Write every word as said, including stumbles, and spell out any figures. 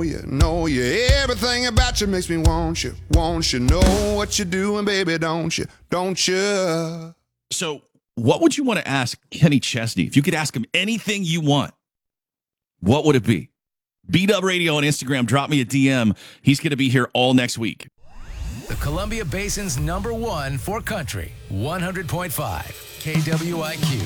know you, know you. Everything about you makes me want you, want you. Know what you're doing, baby, don't you, don't you? So, what would you want to ask Kenny Chesney? If you could ask him anything you want, what would it be? B-Dub Radio on Instagram. Drop me a D M. He's going to be here all next week. The Columbia Basin's number one for country, one hundred point five K W I Q.